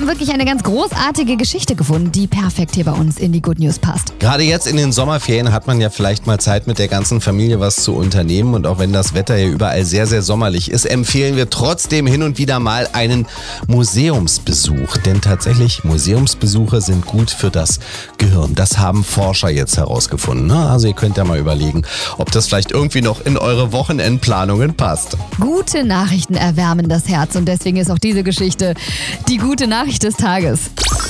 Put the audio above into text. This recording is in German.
haben wirklich eine ganz großartige Geschichte gefunden, die perfekt hier bei uns in die Good News passt. Gerade jetzt in den Sommerferien hat man ja vielleicht mal Zeit, mit der ganzen Familie was zu unternehmen. Und auch wenn das Wetter ja überall sehr, sehr sommerlich ist, empfehlen wir trotzdem hin und wieder mal einen Museumsbesuch. Denn tatsächlich, Museumsbesuche sind gut für das Gehirn. Das haben Forscher jetzt herausgefunden. Also ihr könnt ja mal überlegen, ob das vielleicht irgendwie noch in eure Wochenendplanungen passt. Gute Nachrichten erwärmen das Herz und deswegen ist auch diese Geschichte die gute Nachricht des Tages.